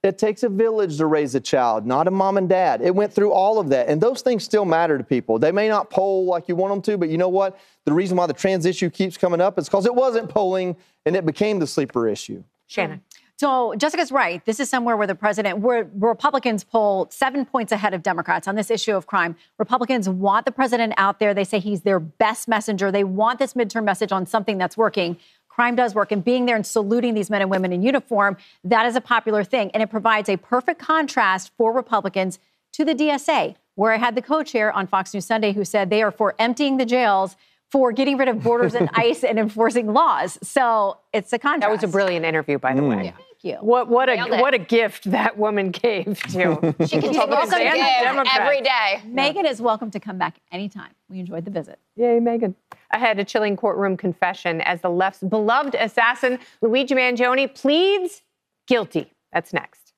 It takes a village to raise a child, not a mom and dad. It went through all of that. And those things still matter to people. They may not poll like you want them to, but you know what? The reason why the trans issue keeps coming up is because it wasn't polling and it became the sleeper issue. Shannon. So Jessica's right. This is somewhere where where Republicans poll 7 points ahead of Democrats on this issue of crime. Republicans want the president out there. They say he's their best messenger. They want this midterm message on something that's working. Crime does work, and being there and saluting these men and women in uniform, that is a popular thing. And it provides a perfect contrast for Republicans to the DSA, where I had the co-chair on Fox News Sunday who said they are for emptying the jails, for getting rid of borders and ICE and enforcing laws. So it's a contrast. That was a brilliant interview, by the way. Yeah. Thank you. What a gift that woman gave to She can take welcome gift every day. Megyn is welcome to come back anytime. We enjoyed the visit. Yay, Megyn. Ahead, a chilling courtroom confession as the left's beloved assassin, Luigi Mangione, pleads guilty. That's next.